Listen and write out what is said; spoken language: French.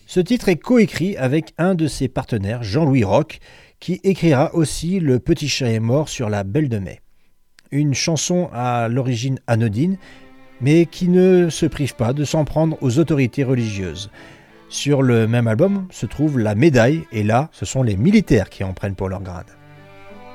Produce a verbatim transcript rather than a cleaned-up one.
Ce titre est coécrit avec un de ses partenaires, Jean-Louis Roch, qui écrira aussi Le petit chat est mort sur la Belle de Mai. Une chanson à l'origine anodine, mais qui ne se prive pas de s'en prendre aux autorités religieuses. Sur le même album se trouve La Médaille, et là, ce sont les militaires qui en prennent pour leur grade.